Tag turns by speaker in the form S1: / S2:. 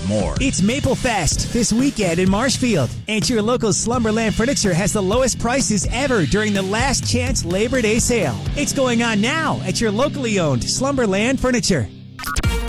S1: more.
S2: It's Maple Fest this weekend in Marshfield, and your local Slumberland Furniture has the lowest prices ever during the last chance Labor Day sale. It's going on now at your locally owned Slumberland Furniture.